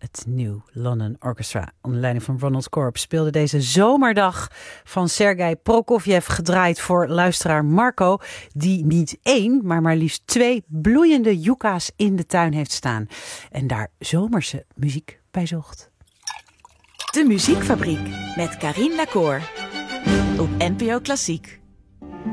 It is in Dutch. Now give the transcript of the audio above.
Het New London Orchestra onder leiding van Ronald Korb speelde deze zomerdag van Sergei Prokofjev, gedraaid voor luisteraar Marco, die niet 1, maar liefst 2 bloeiende yucca's in de tuin heeft staan en daar zomerse muziek bij zocht. De Muziekfabriek met Carien Lacour op NPO Klassiek.